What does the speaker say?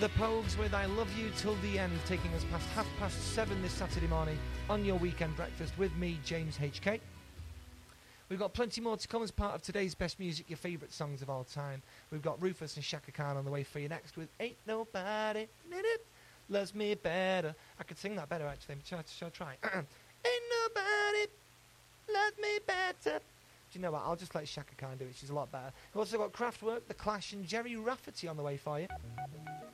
The Pogues with I Love You Till the End, taking us past 7:30 this Saturday morning on your weekend breakfast with me, James HK. We've got plenty more to come as part of today's Best Music, your favourite songs of all time. We've got Rufus and Shaka Khan on the way for you next with Ain't Nobody Loves Me Better. I could sing that better actually, shall I try? Ain't nobody loves me better. Do you know what, I'll just let Shaka Khan do it, she's a lot better. We've also got Kraftwerk, The Clash and Jerry Rafferty on the way for you.